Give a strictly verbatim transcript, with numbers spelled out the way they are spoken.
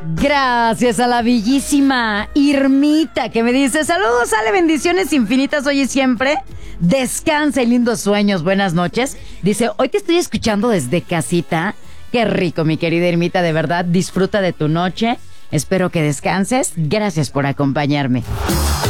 Gracias a la bellísima Irmita que me dice: saludos, Ale, bendiciones infinitas hoy y siempre. Descansa y lindos sueños, buenas noches. Dice: hoy te estoy escuchando desde casita. Qué rico, mi querida Irmita, de verdad, disfruta de tu noche. Espero que descanses. Gracias por acompañarme.